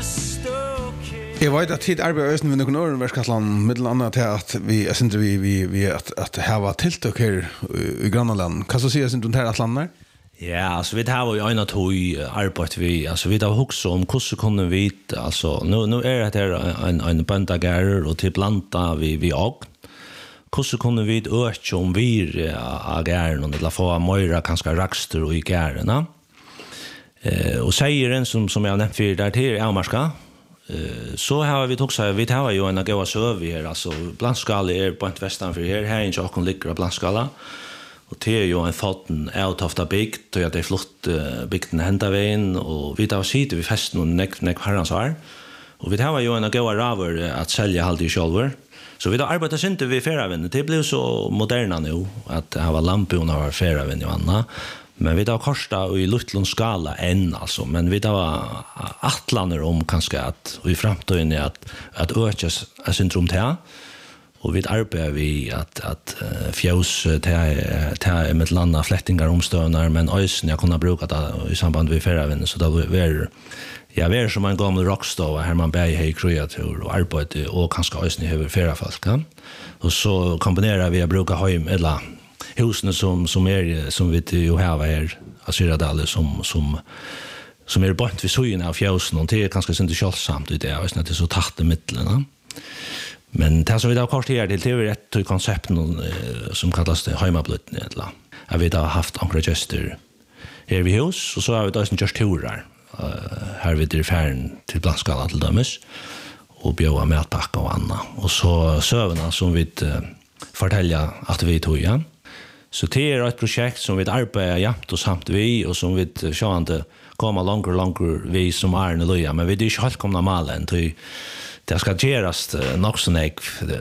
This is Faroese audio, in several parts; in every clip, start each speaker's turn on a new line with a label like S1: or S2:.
S1: Jag vet att tid arbetar med någon annan verksamhet mellan annat till att vi är inte vi att ha tilltök här i grannland. Kan så säga sin här Atlantar?
S2: Ja, alltså vi har ju en tog arbete vi alltså vi har också om hur så kunde vi alltså nu är det här en böndagär och till planta vi och hur så kunde vi öka om vi agerar och få mer kanske raxter och i gärna. Och säger en som jag nämnt för där till Almarska så har vi också vi har ju en goda söv här alltså blandskala är på ett västan för här inte och kan ligga blandskala och det är ju en foten out of the big så att det är flott bygden hända vägen och vi tar sitter vi festen och neck herrans har och vi har ju en goda raver att sälja halt i själva så vi då arbetar inte vi färaven det blir så moderna nu att ha lampor och färaven i vanna. Men vi tar korsta i luttlund skala än alltså men vi tar atlaner om kanske att i framtiden är att öka syndrom till och vi arbetar vi att fjäus till med landa flättingar omstörnar men ösen jag kunna bruka det i samband med färden så då är jag som en gammal rockstar här man bär i kreatur och arbete och kanske ösen över färra folk och så kombinerar vi att bruka hem eller husen som vi ju har här Asyradale som är bort vid söjen av fjällsen och det är ganska inte kölsamt det är att det är så tätt i mitten. Men det som vi har kort här till det är ett koncept som kallas det hemablutten eller jag vet har haft några gäster här vid hus och så har vi då just turer här vid det färden till Blandskala till dömes och bjöa mätpacka och annat och så sövarna som vi fortälja att vi tog igen. Så det är ett projekt som vi arbetar jämt och samt vi och som vi inte kommer långt vi som är en löja men vi är inte helt komna malen det ska göras nog så nek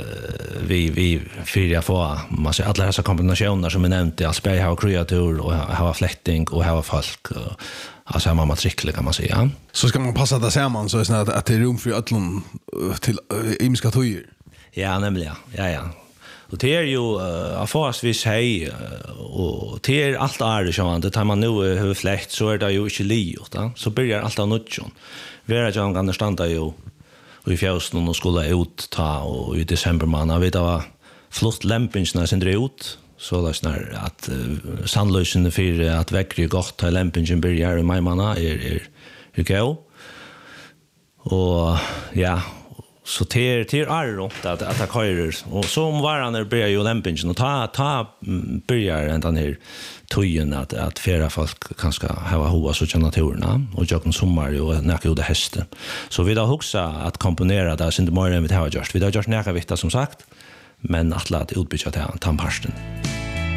S2: vi för att få man ser alla dessa kombinationer som är nämnt i Asperg har kreatur och har fläkting och har folk alltså har man matriklar kan man säga.
S1: Så ska man passa det samman så att det är rum för öllon till imiska tojer.
S2: Ja, nämligen. Ja. Och det är ju affärsvis hej och det är allt är det så att tar man nu hur fläkt så är det ju inte liot så börjar allt av nutjon. Vi är ju kan standa ju i fjällen och skulle ut ta och i december man vet var flott lämpingarna sen drar ut så där när att sandlösen för att väckre gott till lämpingen börjar i maj månad är gå. Och ja så det är runt att köra och så om varan börjar ju lämpingen och ta börjar den här tojen att färra folk kanske ha hoa så naturen och jag kan sommar och näka ut hästen så vi har också att komponera det så inte mer än vi har gjort vi har gjort näka vikta som sagt men att låta utbyta till tandparsten.